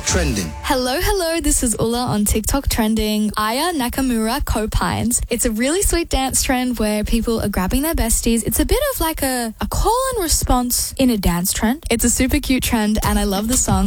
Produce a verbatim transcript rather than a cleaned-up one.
Trending. Hello, hello, this is Ulla on TikTok Trending. Aya Nakamura Copines. It's a really sweet dance trend where people are grabbing their besties. It's a bit of like a, a call and response in a dance trend. It's a super cute trend and I love the song.